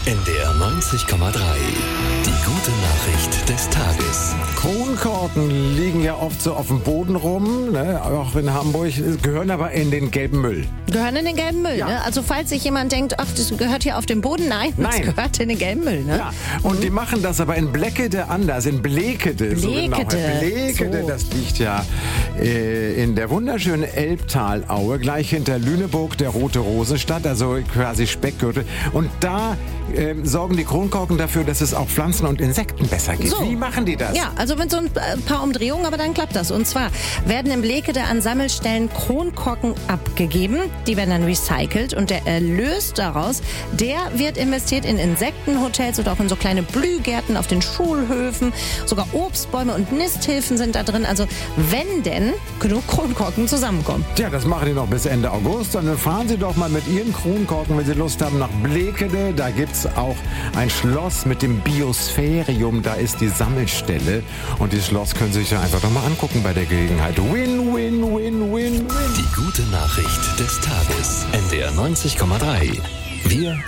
NDR 90,3. Die gute Nachricht des Tages. Kronkorken liegen ja oft so auf dem Boden rum, ne? Auch in Hamburg, gehören aber in den gelben Müll. Gehören in den gelben Müll, Ja. ne? Also falls sich jemand denkt, ach, das gehört hier auf den Boden, nein, das Nein. gehört in den gelben Müll, ne? Ja, und die machen das aber in Blekede anders, in Blekede. Blekede. Blekede, So. das liegt ja in der wunderschönen Elbtalaue, gleich hinter Lüneburg, der Rote Rosenstadt, also quasi Speckgürtel. Und da sorgen die Kronkorken dafür, dass es auch Pflanzen und Insekten besser geht. So. Wie machen die das? Ja, also mit so ein paar Umdrehungen, aber dann klappt das. Und zwar werden in Blekede an Sammelstellen Kronkorken abgegeben. Die werden dann recycelt und der Erlös daraus, der wird investiert in Insektenhotels oder auch in so kleine Blühgärten auf den Schulhöfen. Sogar Obstbäume und Nisthilfen sind da drin. Also wenn denn genug Kronkorken zusammenkommen. Tja, das machen die noch bis Ende August. Dann fahren Sie doch mal mit Ihren Kronkorken, wenn Sie Lust haben, nach Blekede. Da gibt's auch ein Schloss mit dem Biosphärium. Da ist die Sammelstelle. Und dieses Schloss können Sie sich ja einfach doch mal angucken bei der Gelegenheit. Win, win, win, win, win. Die gute Nachricht des Tages. NDR 90,3. Wir